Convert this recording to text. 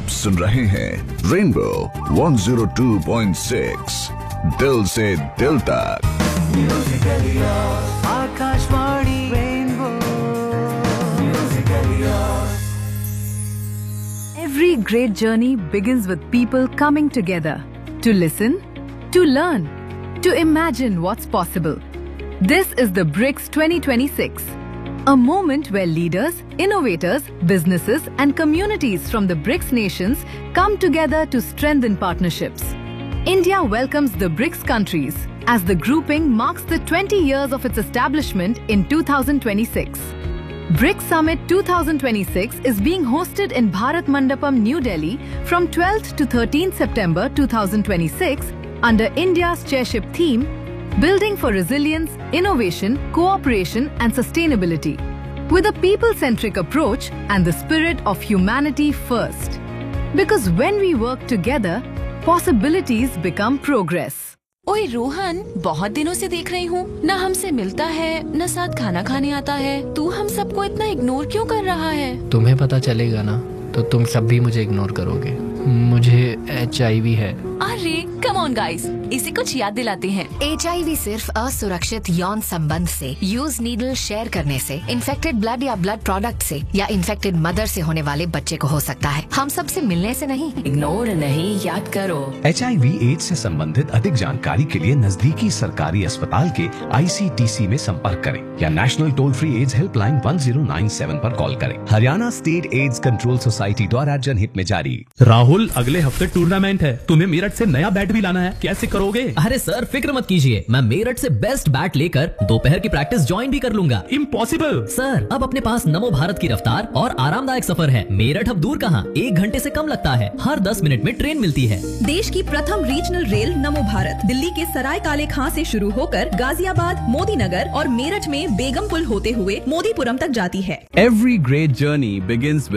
आप सुन रहे हैं रेनबो 102.6 दिल से दिल तक। Akashvani rainbow. Every great journey begins with people coming together to listen, to learn, to imagine what's possible. This is the BRICS 2026, a moment where leaders, innovators, businesses and communities from the BRICS nations come together to strengthen partnerships. India welcomes the BRICS countries as the grouping marks the 20 years of its establishment in 2026. BRICS Summit 2026 is being hosted in Bharat Mandapam, New Delhi from 12th to 13th September 2026 under India's chairship theme, Building for Resilience, Innovation, Cooperation and Sustainability, with a people-centric approach and the spirit of humanity first. Because when we work together, possibilities become progress. ओए रोहन, बहुत दिनों से देख रही हूँ, न हमसे मिलता है, न साथ खाना खाने आता है। तू हम सबको इतना इग्नोर क्यों कर रहा है? तुम्हें पता चलेगा ना, तो तुम सब भी मुझे इग्नोर करोगे। मुझे HIV है। अरे कम ऑन गाइस, इसे कुछ याद दिलाते हैं। HIV सिर्फ असुरक्षित यौन संबंध से, यूज नीडल शेयर करने से, इन्फेक्टेड ब्लड या ब्लड प्रोडक्ट से या इन्फेक्टेड मदर से होने वाले बच्चे को हो सकता है। हम सब से मिलने से नहीं। इग्नोर नहीं, याद करो। HIV/AIDS से संबंधित अधिक जानकारी के लिए नजदीकी सरकारी अस्पताल के ICTC में संपर्क करें या national toll free ads helpline 1097 पर कॉल करें। Haryana state AIDS control society द्वारा जनहित में जारी। राहुल, अगले हफ्ते टूर्नामेंट है, तुम्हें मेरठ से नया बैट भी लाना है, कैसे करोगे? अरे सर फिक्र मत कीजिए, मैं मेरठ से बेस्ट बैट लेकर दोपहर की प्रैक्टिस ज्वाइन भी कर लूंगा। इम्पॉसिबल सर, अब अपने पास नमो भारत की रफ्तार और आरामदायक सफर है। मेरठ अब दूर कहाँ, 1 घंटे से कम लगता है। हर 10 मिनट में ट्रेन मिलती है। देश की प्रथम रीजनल रेल नमो भारत दिल्ली के सराय काले खां से शुरू होकर गाजियाबाद, मोदी नगर और मेरठ में बेगमपुल होते हुए मोदीपुरम तक जाती है। Every great journey begins